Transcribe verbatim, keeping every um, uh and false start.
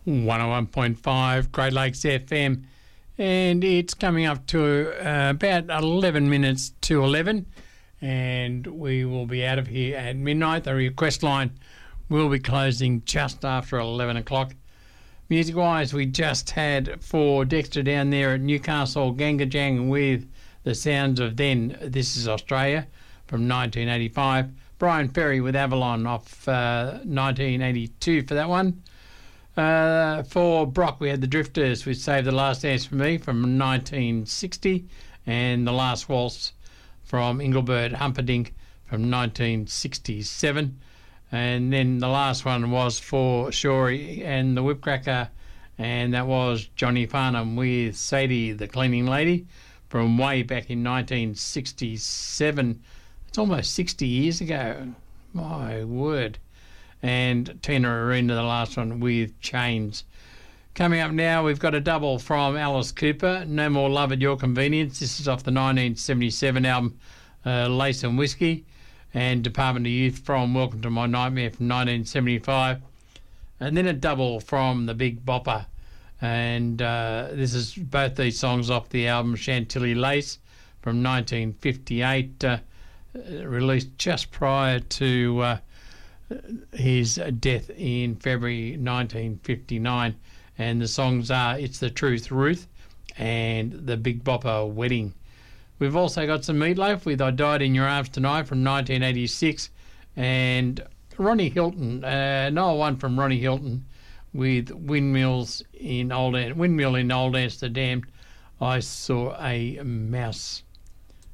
one oh one point five Great Lakes F M, and it's coming up to uh, about eleven minutes to eleven, and we will be out of here at midnight. The request line will be closing just after eleven o'clock. Music-wise, we just had for Dexter down there at Newcastle, Gangajang with The Sounds of Then, This Is Australia from nineteen eighty-five. Brian Ferry with Avalon off uh, nineteen eighty-two for that one. Uh, for Brock, we had The Drifters with Save the Last Dance for Me from nineteen sixty, and The Last Waltz from Engelbert Humperdinck from nineteen sixty-seven. And then the last one was for Shorey and the Whipcracker, and that was Johnny Farnham with Sadie the Cleaning Lady from way back in nineteen sixty-seven. It's almost sixty years ago. My word. And Tina Arena, the last one, with Chains. Coming up now, we've got a double from Alice Cooper, No More Love at Your Convenience. This is off the nineteen seventy-seven album uh, Lace and Whiskey. And Department of Youth from Welcome to My Nightmare from nineteen seventy-five. And then a double from The Big Bopper. And uh, this is both these songs off the album Chantilly Lace from nineteen fifty-eight, uh, released just prior to uh, his death in February nineteen fifty-nine. And the songs are It's the Truth, Ruth, and The Big Bopper Wedding. We've also got some Meatloaf with I Died in Your Arms Tonight from nineteen eighty-six, and Ronnie Hilton, uh, another one from Ronnie Hilton with Windmills in Old Windmill in Old Amsterdam. I Saw a Mouse.